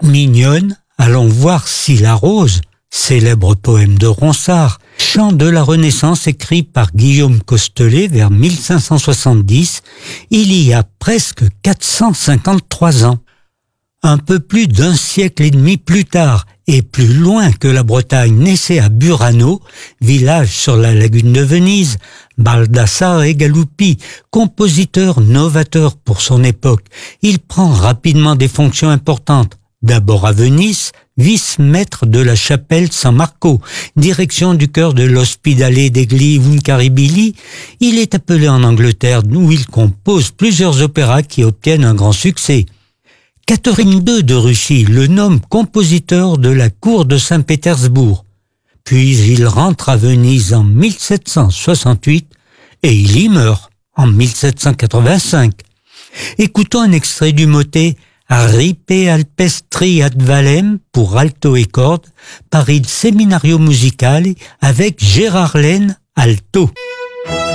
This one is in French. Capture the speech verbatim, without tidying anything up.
Mignonne, allons voir si la rose, célèbre poème de Ronsard, chant de la Renaissance écrit par Guillaume Costelet vers mille cinq cent soixante-dix, il y a presque quatre cent cinquante-trois ans. Un peu plus d'un siècle et demi plus tard, et plus loin que la Bretagne, naissait à Burano, village sur la lagune de Venise, Baldassare Galuppi, compositeur novateur pour son époque. Il prend rapidement des fonctions importantes. D'abord à Venise, vice-maître de la chapelle San Marco, direction du chœur de l'Ospedale degli Uncaribili. Il est appelé en Angleterre, où il compose plusieurs opéras qui obtiennent un grand succès. Catherine deux de Russie le nomme compositeur de la cour de Saint-Pétersbourg. Puis il rentre à Venise en mille sept cent soixante-huit et il y meurt en mille sept cent quatre-vingt-cinq. Écoutons un extrait du motet Arripe alpestri ad valem pour alto et cordes par il Seminario Musicale avec Gérard Laine, alto.